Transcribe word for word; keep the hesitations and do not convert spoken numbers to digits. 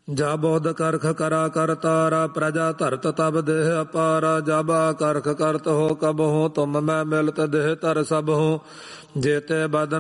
ਜਾ ਬੋਧ ਕਰਖ ਕਰਾ ਕਰਤਾਰਾ ਪ੍ਰਜਾ ਧਰਤ ਤਬ ਦੇਹ ਅਪਾਰਾ ਜਬ ਕਰਖ ਕਰਤ ਹੋ ਕਬ ਹੋ ਤੁਮ ਮੈਂ ਮਿਲਤ ਦੇਹ ਧਰ ਸਭ ਹੋ ਜੇਤੇ ਬਦਨ